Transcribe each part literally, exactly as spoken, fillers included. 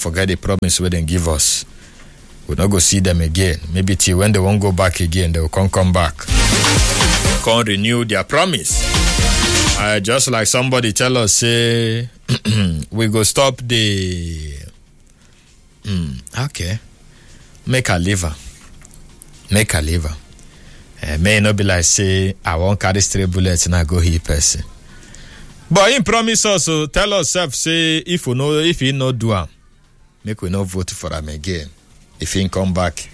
forget the promise we didn't give us. We'll not go see them again. Maybe till when they won't go back again, they will come come back. Can't renew their promise. Uh, just like somebody tell us, say, we go stop the... Mm, okay. Make a liver. Make a liver. Uh, may not be like, say, I won't carry stray bullets and I go here person. But he promise also, tell us, say, if we know, if he not do am, make we not vote for him again. If he come back.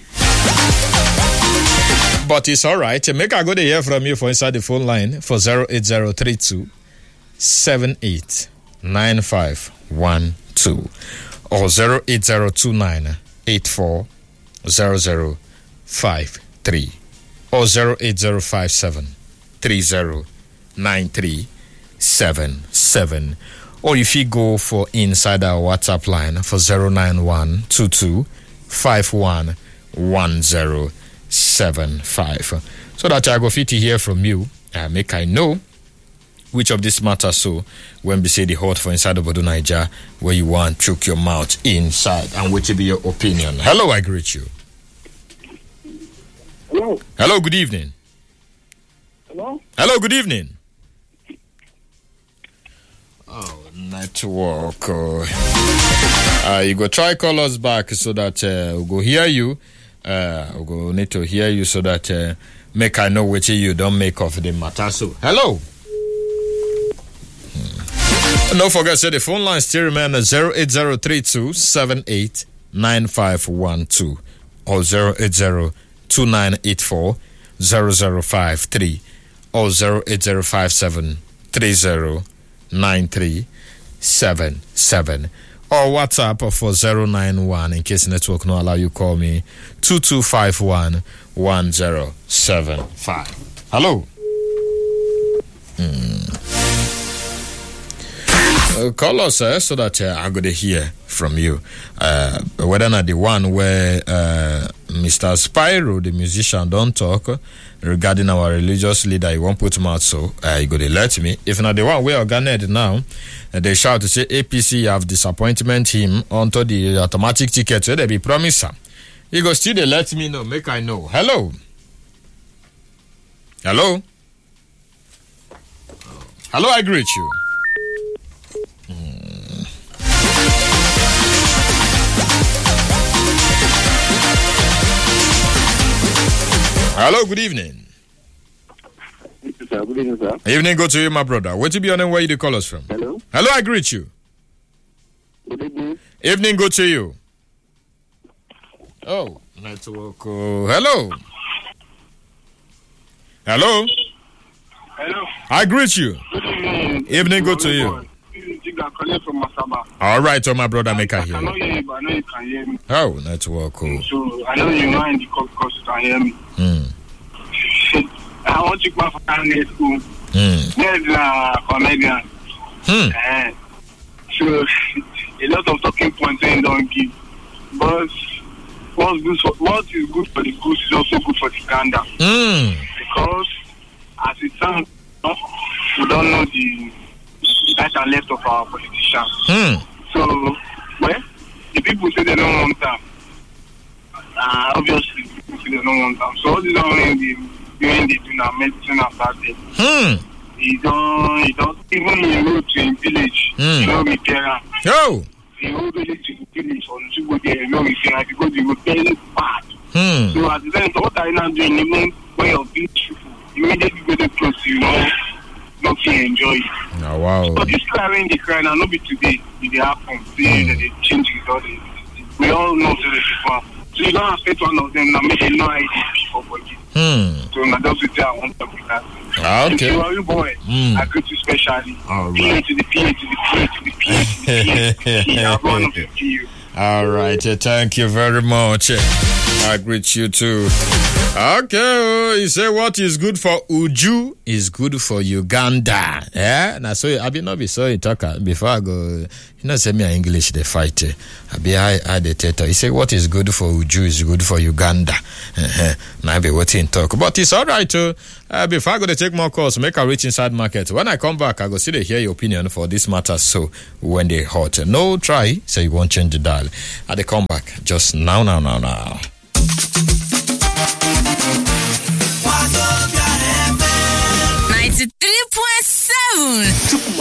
But it's all right. Make I go to hear from you for inside the phone line for zero eight zero three two seven eight nine five one two or zero eight zero two nine eight four zero zero five three or zero eight zero five seven three zero nine three seven seven. Or if you go for inside our WhatsApp line for zero nine one two two five one one zero seven five, so that I go fit to hear from you and make I know which of these matters so when we say the hot for inside of Bodo Naija where you want to choke your mouth inside and which will be your opinion. Hello, I greet you. Hello. Hello, good evening. Hello. Hello, good evening. Oh, network. Uh, uh, you go try call us back so that uh, we'll go hear you. Uh, we'll go need to hear you so that uh, make I know which you don't make of the matter. So, hello. Hmm. Don't forget, say the phone line still remain at zero eight zero three two seven eight nine five one two or zero eight zero two nine eight four zero zero five three or zero eight zero five seven three zero nine three seven seven. Or WhatsApp for zero nine one in case network no allow you call me two two five one one zero seven five. Hello. Mm. Uh, call us uh, so that uh, I'm going to hear from you. Uh, whether or not the one where uh, Mister Spyro, the musician, don't talk regarding our religious leader, he won't put him out, so uh, he going to let me. If not the one where organized now, uh, they shout to say A P C have disappointment him onto the automatic ticket, so they be promise him. He go still they let me know, make I know. Hello. Hello. Hello, I greet you. Hmm. Hello, good evening. Sir, good evening, sir. Evening, go to you, my brother. Where to be on and where you call us from? Hello. Hello, I greet you. Good evening. Evening, go to you. Oh, network. Oh, hello. Hello. Hello. I greet you. Good evening. Evening, go to you. All right, oh, my brother, make I hear I know you, but I know you can hear me. Oh, network. Oh. So I know you know in the call because you can hear me. Hmm. I want to go for a school. Hmm. There's a comedian. Hmm. Uh, so a lot of talking points they don't give. But what's good for, what is good for the goose is also good for the gander. Hmm. Because as it sounds, we don't know the right and left of our politicians. Hmm. So, well, the people say they don't want them. Uh, obviously, people say they don't want them. So, all these are when they, when they do not medicine about it. Hmm. He don't, he don't, even he go to a village, Hmm. he don't repair him. Oh. He go village to the village, or to go there, he don't repair him because he go very bad. Hmm. So, at the end, what are you now doing? Even when you're beautiful, immediately go to close, you know, not to enjoy it. Oh, wow. But this crying, the crying, and not be today, it happen. See, mm. that they change it all. We all know the people. So you don't affect one of them, now make them know I did before for you. Hmm. So now that's what I want to be that. Ah, okay. If you are a boy, mm. I greet you specially. All right. P A to the P A to the P A to the P A to the P A to the P A. I'm one of the P A. All right. Uh, thank you very much. I greet you too. Okay, oh, he say what is good for Uju is good for Uganda. Yeah, now so I be not be so talk before I go. You know, say me in English they fight. I be I I the theater. He say what is good for Uju is good for Uganda. Uh-huh. Now I be waiting talk, but it's all right too. Uh, before I go to take more calls, make a reach inside market. When I come back, I go see they hear your opinion for this matter. So when they hot, no try. Say you won't change the dial. I they come back just now, now, now, now.